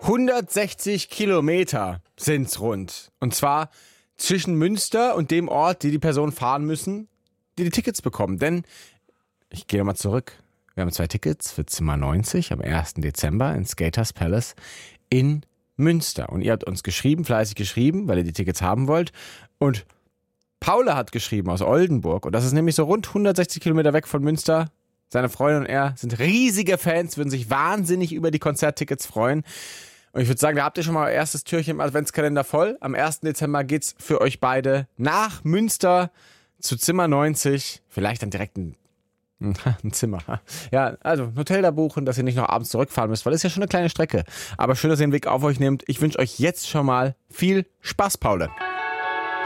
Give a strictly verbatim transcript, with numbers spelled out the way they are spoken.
hundertsechzig Kilometer sind's rund. Und zwar zwischen Münster und dem Ort, die die Personen fahren müssen, die die Tickets bekommen. Denn, ich gehe nochmal zurück, wir haben zwei Tickets für Zimmer neunzig am ersten Dezember in Skaters Palace in Münster. Und ihr habt uns geschrieben, fleißig geschrieben, weil ihr die Tickets haben wollt. Und Paula hat geschrieben aus Oldenburg. Und das ist nämlich so rund hundertsechzig Kilometer weg von Münster. Seine Freundin und er sind riesige Fans, würden sich wahnsinnig über die Konzerttickets freuen. Und ich würde sagen, da habt ihr schon mal euer erstes Türchen im Adventskalender voll. Am ersten Dezember geht's für euch beide nach Münster zu Zimmer neunzig. Vielleicht dann direkt ein, ein Zimmer. Ja, also ein Hotel da buchen, dass ihr nicht noch abends zurückfahren müsst, weil das ist ja schon eine kleine Strecke. Aber schön, dass ihr den Weg auf euch nehmt. Ich wünsche euch jetzt schon mal viel Spaß, Paula.